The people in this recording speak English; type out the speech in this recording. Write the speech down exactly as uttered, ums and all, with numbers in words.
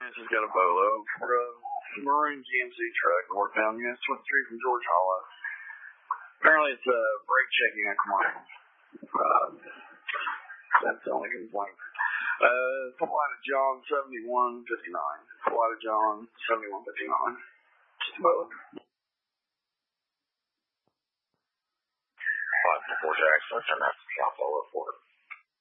This has got a bolo for a maroon G M C truck northbound U S twenty-three from George Hollow. Apparently it's a brake checking a complaint. Uh, that's the only complaint. Uh, Florida John seventy-one fifty-nine. Florida John seventy-one fifty-nine. Well, five four Jackson, and that's the Alpha report.